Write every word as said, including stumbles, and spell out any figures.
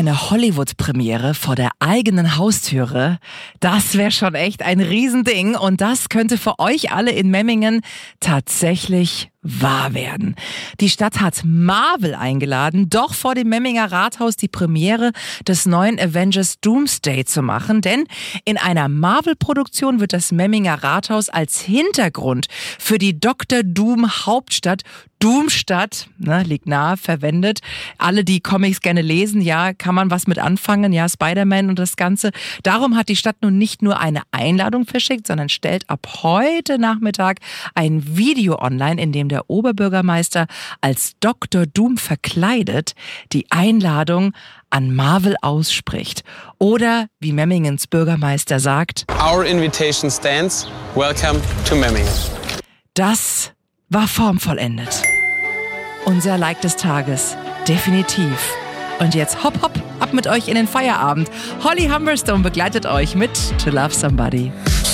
Eine Hollywood-Premiere vor der eigenen Haustüre, das wäre schon echt ein Riesending und das könnte für euch alle in Memmingen tatsächlich wahr werden. Die Stadt hat Marvel eingeladen, doch vor dem Memminger Rathaus die Premiere des neuen Avengers Doomsday zu machen, denn in einer Marvel-Produktion wird das Memminger Rathaus als Hintergrund für die Doktor Doom Hauptstadt Doomstadt, ne, liegt nahe, verwendet. Alle, die Comics gerne lesen, ja, kann man was mit anfangen, ja, Spider-Man und das Ganze. Darum hat die Stadt nun nicht nur eine Einladung verschickt, sondern stellt ab heute Nachmittag ein Video online, in dem der Oberbürgermeister als Doktor Doom verkleidet die Einladung an Marvel ausspricht. Oder, wie Memmingens Bürgermeister sagt, Our invitation stands. Welcome to Memmingen. Das war formvollendet. Unser Like des Tages, definitiv. Und jetzt hopp hopp, ab mit euch in den Feierabend. Holly Humberstone begleitet euch mit To Love Somebody.